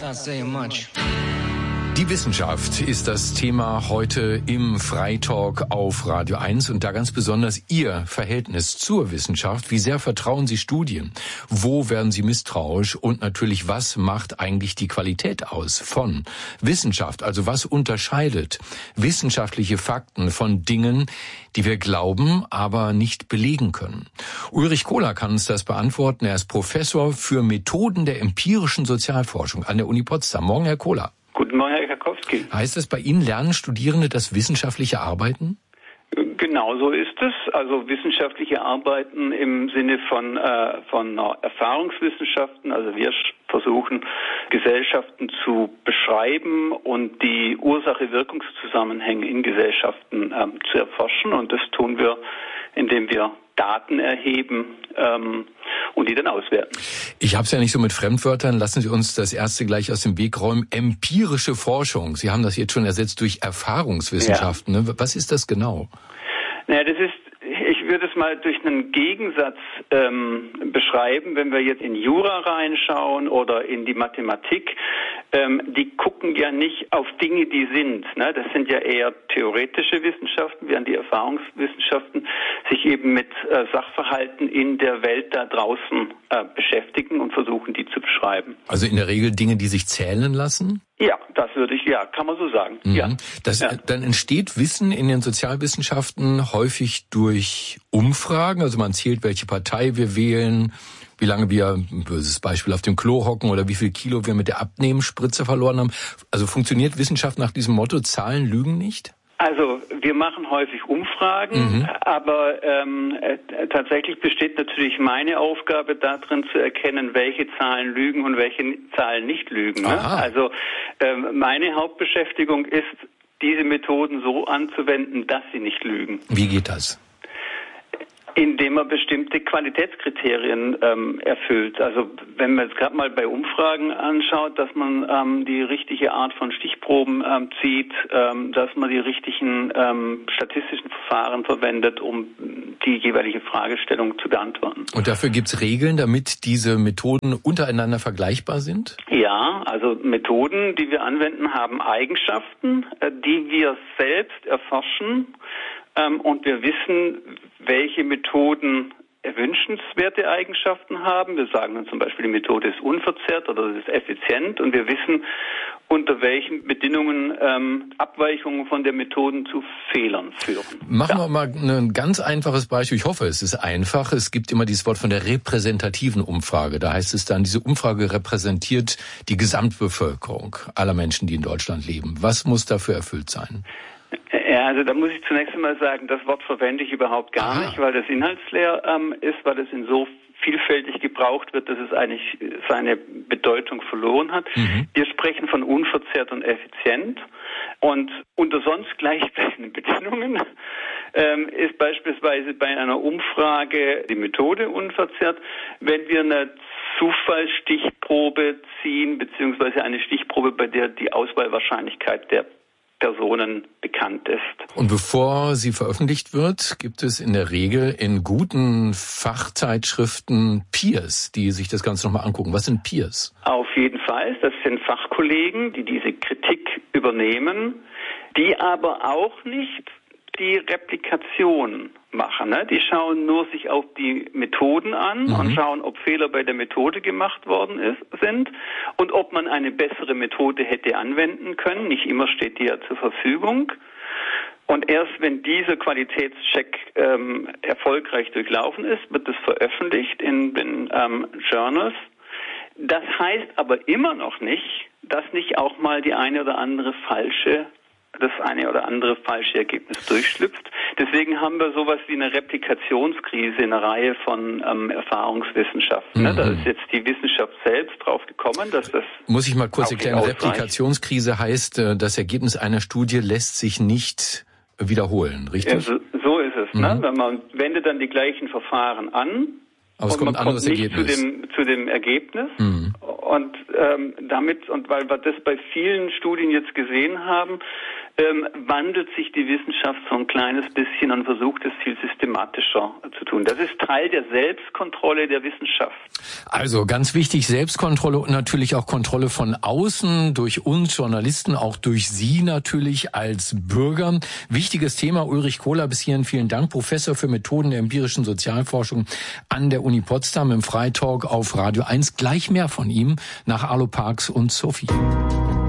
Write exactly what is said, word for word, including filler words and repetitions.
not saying much. Die Wissenschaft ist das Thema heute im Freitalk auf Radio eins und da ganz besonders Ihr Verhältnis zur Wissenschaft. Wie sehr vertrauen Sie Studien? Wo werden Sie misstrauisch? Und natürlich, was macht eigentlich die Qualität aus von Wissenschaft? Also was unterscheidet wissenschaftliche Fakten von Dingen, die wir glauben, aber nicht belegen können? Ulrich Kohler kann uns das beantworten. Er ist Professor für Methoden der empirischen Sozialforschung an der Uni Potsdam. Morgen, Herr Kohler. Guten Morgen, Herr Karkowski. Heißt das, bei Ihnen lernen Studierende das wissenschaftliche Arbeiten? Genau so ist es. Also wissenschaftliche Arbeiten im Sinne von, äh, von Erfahrungswissenschaften. Also wir versuchen, Gesellschaften zu beschreiben und die Ursache-Wirkungszusammenhänge in Gesellschaften ähm, zu erforschen. Und das tun wir, indem wir Daten erheben ähm, und die dann auswerten. Ich habe es ja nicht so mit Fremdwörtern. Lassen Sie uns das erste gleich aus dem Weg räumen. Empirische Forschung. Sie haben das jetzt schon ersetzt durch Erfahrungswissenschaften. Ja. Ne? Was ist das genau? Naja, das ist, ich würde es mal durch einen Gegensatz ähm, beschreiben, wenn wir jetzt in Jura reinschauen oder in die Mathematik. Ähm, die gucken ja nicht auf Dinge, die sind. Ne? Das sind ja eher theoretische Wissenschaften, während die Erfahrungswissenschaften sich eben mit äh, Sachverhalten in der Welt da draußen äh, beschäftigen und versuchen, die zu beschreiben. Also in der Regel Dinge, die sich zählen lassen? Ja, das würde ich, ja, kann man so sagen. Mhm. Ja. Das, ja. Dann entsteht Wissen in den Sozialwissenschaften häufig durch Umfragen. Also man zählt, welche Partei wir wählen, wie lange wir, ein böses Beispiel, auf dem Klo hocken oder wie viel Kilo wir mit der Abnehmspritze verloren haben. Also funktioniert Wissenschaft nach diesem Motto, Zahlen lügen nicht? Also wir machen häufig Umfragen, mhm. aber ähm, äh, tatsächlich besteht natürlich meine Aufgabe darin zu erkennen, welche Zahlen lügen und welche Zahlen nicht lügen. Ne? Also ähm, meine Hauptbeschäftigung ist, diese Methoden so anzuwenden, dass sie nicht lügen. Wie geht das? Indem man bestimmte Qualitätskriterien ähm, erfüllt. Also wenn man jetzt gerade mal bei Umfragen anschaut, dass man ähm, die richtige Art von Stichproben ähm, zieht, ähm, dass man die richtigen ähm, statistischen Verfahren verwendet, um die jeweilige Fragestellung zu beantworten. Und dafür gibt es Regeln, damit diese Methoden untereinander vergleichbar sind? Ja, also Methoden, die wir anwenden, haben Eigenschaften, äh, die wir selbst erforschen. Ähm, und wir wissen, welche Methoden wünschenswerte Eigenschaften haben. Wir sagen dann zum Beispiel, die Methode ist unverzerrt oder ist effizient. Und wir wissen, unter welchen Bedingungen ähm, Abweichungen von der Methoden zu Fehlern führen. Machen ja. wir mal ein ganz einfaches Beispiel. Ich hoffe, es ist einfach. Es gibt immer dieses Wort von der repräsentativen Umfrage. Da heißt es dann, diese Umfrage repräsentiert die Gesamtbevölkerung aller Menschen, die in Deutschland leben. Was muss dafür erfüllt sein? Ja, also da muss ich zunächst einmal sagen, das Wort verwende ich überhaupt gar Aha. nicht, weil das inhaltsleer ähm, ist, weil es in so vielfältig gebraucht wird, dass es eigentlich seine Bedeutung verloren hat. Mhm. Wir sprechen von unverzerrt und effizient und unter sonst gleichbleibenden Bedingungen ähm, ist beispielsweise bei einer Umfrage die Methode unverzerrt, wenn wir eine Zufallsstichprobe ziehen, beziehungsweise eine Stichprobe, bei der die Auswahlwahrscheinlichkeit der Personen bekannt ist. Und bevor sie veröffentlicht wird, gibt es in der Regel in guten Fachzeitschriften Peers, die sich das Ganze nochmal angucken. Was sind Peers? Auf jeden Fall. Das sind Fachkollegen, die diese Kritik übernehmen, die aber auch nicht die Replikation machen. Ne? Die schauen nur sich auf die Methoden an mhm. und schauen, ob Fehler bei der Methode gemacht worden ist, sind und ob man eine bessere Methode hätte anwenden können. Nicht immer steht die ja zur Verfügung. Und erst wenn dieser Qualitätscheck ähm, erfolgreich durchlaufen ist, wird es veröffentlicht in den ähm, Journals. Das heißt aber immer noch nicht, dass nicht auch mal die eine oder andere falsche das eine oder andere falsche Ergebnis durchschlüpft. Deswegen haben wir sowas wie eine Replikationskrise in einer Reihe von ähm, Erfahrungswissenschaften. Ne? Mhm. Da ist jetzt die Wissenschaft selbst drauf gekommen, dass das... Muss ich mal kurz erklären, Replikationskrise heißt, das Ergebnis einer Studie lässt sich nicht wiederholen, richtig? Ja, so, so ist es. Mhm. Ne? Wenn man wendet dann die gleichen Verfahren an, aber es kommt ein anderes nicht Ergebnis. Zu dem, zu dem Ergebnis. Mhm. Und ähm, damit, und weil wir das bei vielen Studien jetzt gesehen haben, ähm, wandelt sich die Wissenschaft so ein kleines bisschen und versucht es viel systematischer zu tun. Das ist Teil der Selbstkontrolle der Wissenschaft. Also ganz wichtig, Selbstkontrolle und natürlich auch Kontrolle von außen, durch uns Journalisten, auch durch Sie natürlich als Bürger. Wichtiges Thema. Ulrich Kohler, bis hierhin vielen Dank. Professor für Methoden der empirischen Sozialforschung an der Uni Potsdam im Freitalk auf Radio eins. Gleich mehr von ihm nach Arlo Parks und Sophie.